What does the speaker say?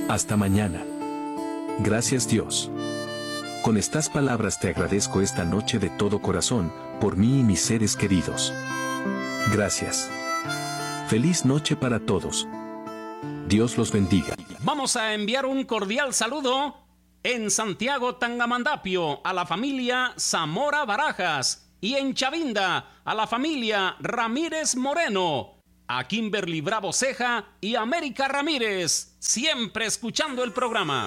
Hasta mañana. Gracias Dios. Con estas palabras te agradezco esta noche de todo corazón, por mí y mis seres queridos. Gracias. Feliz noche para todos. Dios los bendiga. Vamos a enviar un cordial saludo en Santiago Tangamandapio a la familia Zamora Barajas y en Chavinda a la familia Ramírez Moreno, a Kimberly Bravo Ceja y América Ramírez, siempre escuchando el programa.